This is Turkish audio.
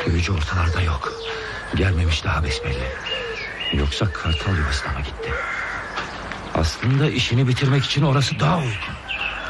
Büyücü ortalarda yok. Gelmemiş daha besbelli. Yoksa kartal yuvasına mı gitti? Aslında işini bitirmek için orası daha uygun.